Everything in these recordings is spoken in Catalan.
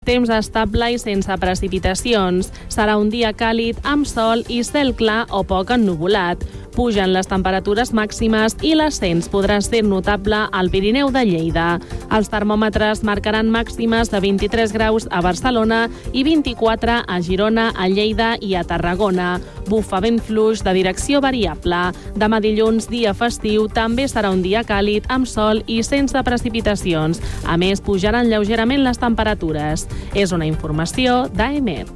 Temps estable i sense precipitacions. Serà un dia càlid amb sol i cel clar o poc ennuvolat. Pugen les temperatures màximes i l'ascens podrà ser notable al Pirineu de Lleida. Els termòmetres marcaran màximes de 23 graus a Barcelona i 24 a Girona, a Lleida i a Tarragona. Bufa vent fluix de direcció variable. Demà dilluns, dia festiu, també serà un dia càlid amb sol i sense precipitacions. A més, pujaran lleugerament les temperatures. És una informació d'AEMET.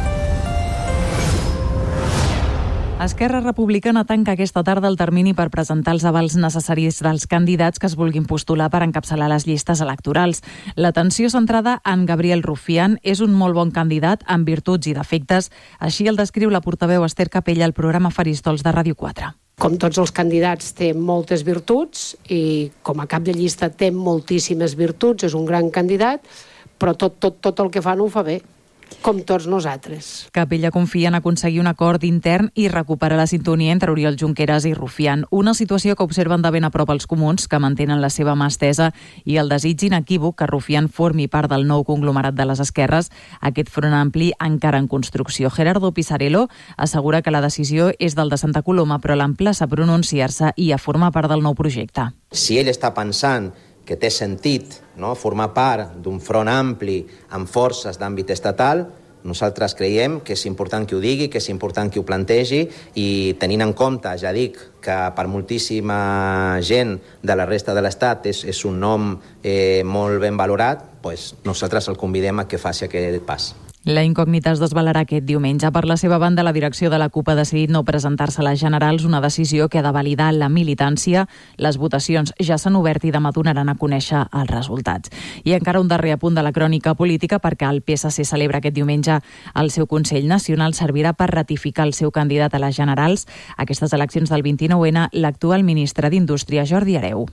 Esquerra Republicana tanca aquesta tarda el termini per presentar els avals necessaris dels candidats que es vulguin postular per encapçalar les llistes electorals. L'atenció centrada en Gabriel Rufián és un molt bon candidat amb virtuts i defectes. Així el descriu la portaveu Esther Capella al programa Faristols de Ràdio 4. Com tots els candidats té moltes virtuts i com a cap de llista té moltíssimes virtuts, és un gran candidat, però tot el que fa no ho fa bé, com tots nosaltres. Capella confia en aconseguir un acord intern i recuperar la sintonia entre Oriol Junqueras i Rufián, una situació que observen de ben a prop els comuns, que mantenen la seva mà estesa i el desig inequívoc que Rufián formi part del nou conglomerat de les esquerres, aquest front ampli encara en construcció. Gerardo Pisarello assegura que la decisió és del de Santa Coloma, però l'emplaça a pronunciar-se i a formar part del nou projecte. Si ell està pensant que té sentit, no, formar part d'un front ampli amb forces d'àmbit estatal, nosaltres creiem que és important que ho digui, que és important que ho plantegi i tenint en compte, ja dic, que per moltíssima gent de la resta de l'Estat és un nom molt ben valorat, doncs nosaltres el convidem a que faci aquest pas. La incògnita es desvelarà aquest diumenge. Per la seva banda, la direcció de la CUP ha decidit no presentar-se a les generals, una decisió que ha de validar la militància. Les votacions ja s'han obert i demà donaran a conèixer els resultats. I encara un darrer apunt de la crònica política, perquè el PSC celebra aquest diumenge el seu Consell Nacional, servirà per ratificar el seu candidat a les generals. Aquestes eleccions del 29N, l'actual ministre d'Indústria, Jordi Hereu.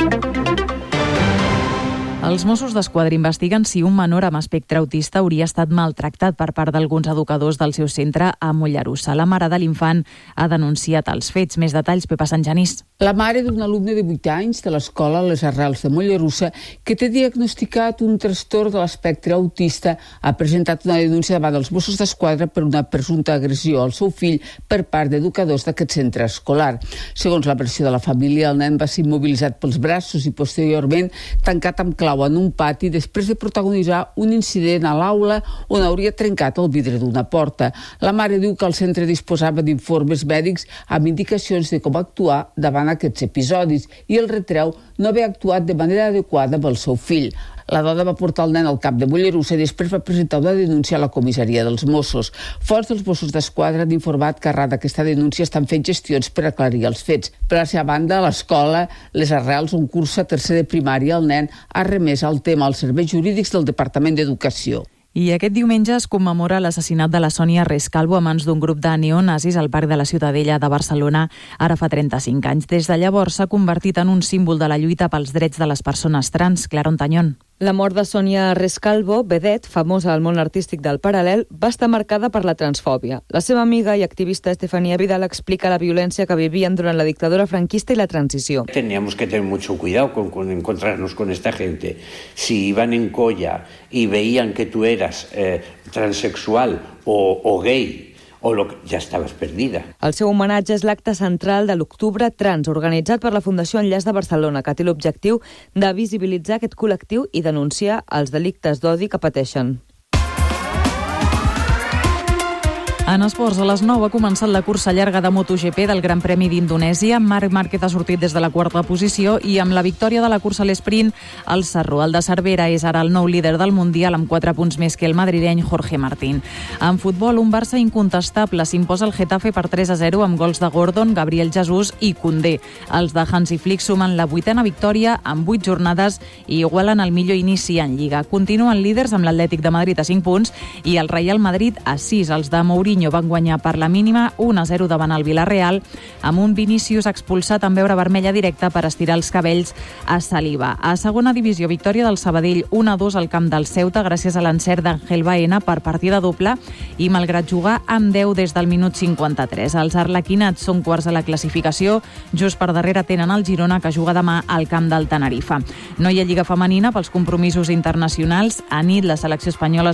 Els Mossos d'Esquadra investiguen si un menor amb espectre autista hauria estat maltractat per part d'alguns educadors del seu centre a Mollerussa. La mare de l'infant ha denunciat els fets. Més detalls, Pepa Santgenís. La mare d'un alumne de 8 anys de l'escola Les Arrels de Mollerussa, que té diagnosticat un trastorn de l'espectre autista, ha presentat una denúncia davant dels Mossos d'Esquadra per una presumpta agressió al seu fill per part d'educadors d'aquest centre escolar. Segons la versió de la família, el nen va ser immobilitzat pels braços i posteriorment tancat amb clau en un pati després de protagonitzar un incident a l'aula on hauria trencat el vidre d'una porta. La mare diu que el centre disposava d'informes mèdics amb indicacions de com actuar davant aquests episodis i el retreu no haver actuat de manera adequada amb el seu fill. La dona va portar el nen al CAP de Mollerussa i després va presentar una denúncia a la comissaria dels Mossos. Fonts dels Mossos d'Esquadra han informat que arran d'aquesta denúncia estan fent gestions per aclarir els fets. Per la seva banda, a l'escola Les Arrels, on cursa tercer de primària, el nen ha remès el tema als serveis jurídics del Departament d'Educació. I aquest diumenge es commemora l'assassinat de la Sònia Rescalvo a mans d'un grup de neonazis al Parc de la Ciutadella de Barcelona ara fa 35 anys. Des de llavors s'ha convertit en un símbol de la lluita pels drets de les persones trans. Clara Ontañón. La mort de Sònia Rescalvo, vedet, famosa al món artístic del paral·lel, va estar marcada per la transfòbia. La seva amiga i activista Estefanía Vidal explica la violència que vivien durant la dictadura franquista y la transició. Teníamos que tener mucho cuidado con encontrarnos con esta gente. Si iban en colla y veían que tú eras transexual o gay, ja estaves perdida. El seu homenatge és l'acte central de l'Octubre Trans, organitzat per la Fundació Enllaç de Barcelona, que té l'objectiu de visibilitzar aquest col·lectiu i denunciar els delictes d'odi que pateixen. En esports, a les 9 ha començat la cursa llarga de MotoGP del Gran Premi d'Indonèsia. Marc Márquez ha sortit des de la quarta posició i amb la victòria de la cursa a l'esprint, el sarró, el de Cervera, és ara el nou líder del Mundial amb 4 punts més que el madrileny Jorge Martín. En futbol, un Barça incontestable s'imposa el Getafe per 3-0 amb gols de Gordon, Gabriel Jesús i Koundé. Els de Hansi Flick sumen la 8a victòria amb 8 jornades i igualen el millor inici en Lliga. Continuen líders amb l'Atlètic de Madrid a 5 punts i el Real Madrid a 6. Els de Mourinho van guanyar per la mínima 1-0 davant el Villarreal, amb un Vinícius expulsat amb veure vermella directa per estirar els cabells a Saliba. A segona divisió, victòria del Sabadell 1-2 al camp del Ceuta gràcies a l'encert d'Ángel Baena per partida doble i malgrat jugar amb 10 des del minut 53. Els arlequinats són quarts a la classificació, just per darrere tenen el Girona, que juga demà al camp del Tenerife. No hi ha lliga femenina pels compromisos internacionals. A nit la selecció espanyola